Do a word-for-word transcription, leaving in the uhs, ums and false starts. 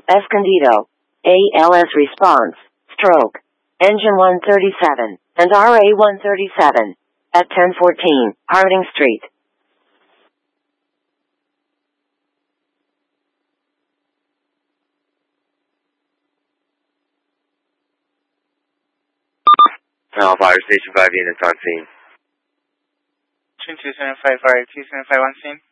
Escondido. A L S response. Stroke. Engine one thirty-seven, and R A one thirty-seven. At ten fourteen, Harding Street. Now, Fire Station five units on scene. Twin two seven five, fire two seven five on scene.